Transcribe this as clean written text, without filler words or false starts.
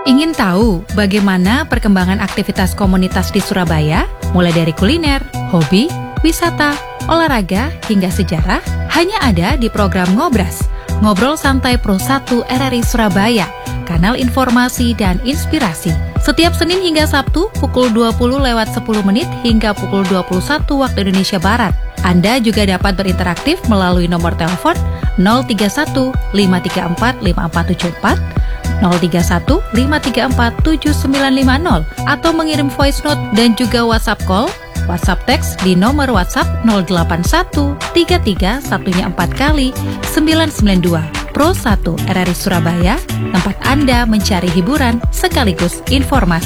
Ingin tahu bagaimana perkembangan aktivitas komunitas di Surabaya? Mulai dari kuliner, hobi, wisata, olahraga, hingga sejarah, hanya ada di program Ngobras, Ngobrol Santai Pro 1 RRI Surabaya, kanal informasi dan inspirasi. Setiap Senin hingga Sabtu pukul 20:10 hingga pukul 21 waktu Indonesia Barat. Anda juga dapat berinteraksi melalui nomor telepon 031 534 5474, 031 534 7950, atau mengirim voice note dan juga WhatsApp call, WhatsApp teks di nomor WhatsApp 081 33 1-nya 4 kali 992. Pro 1 RRI Surabaya, tempat Anda mencari hiburan sekaligus informasi.